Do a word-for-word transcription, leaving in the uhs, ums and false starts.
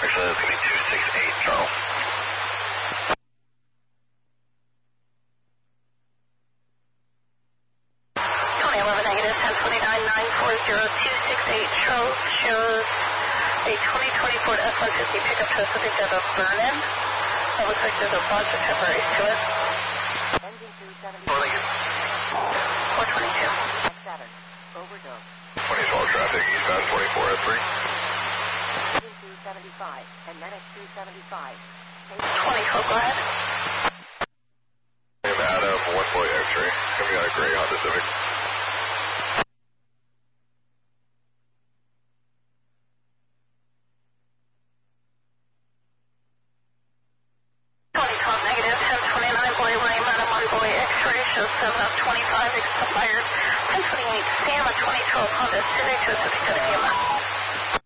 Actually, that's going to be two six eight, Charles. twenty eleven negative, ten twenty-nine nine four zero two six eight, Charles shows a twenty twenty Ford F one fifty pickup truck subject of a burn-in. It looks like there's a bunch of temporaries to it. Engine two seventy. four twenty-two. seven. Overdose. twenty twelve traffic, eastbound twenty-four F three. Engine two seventy-five. And Medic two seventy-five. twenty twelve, go ahead. I'm Adam, one boy X-ray, coming out of gray Honda Civic. twenty twelve negative, ten twenty-nine boy Lane, Adam one boy X-ray, shows seven of twenty-five, expired ten twenty-eight, Sam, a twenty twelve Honda Civic, to a subject of E M S.